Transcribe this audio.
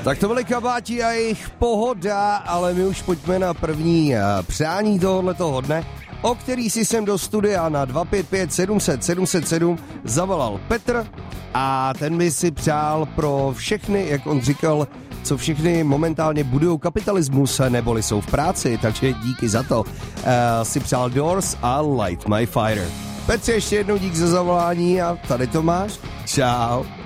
Tak to byly Kabáti a jejich Pohoda, ale my už pojďme na první přání tohoto dne, o který si sem do studia na 255 700 707 zavolal Petr a ten by si přál pro všechny, jak on říkal, co všechny momentálně budují kapitalismus, neboli jsou v práci, takže díky za to. Si přál Doors a Light My Fire. Petře, ještě jednou dík za zavolání a tady to máš. Čau.